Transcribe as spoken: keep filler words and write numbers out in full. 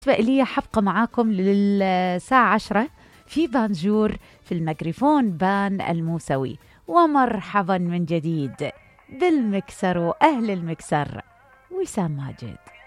لي حبقى معاكم للساعة عشرة في بانجور في الميكروفون بان الموسوي. ومرحبا من جديد بالمكسر وأهل المكسر وسام ماجد.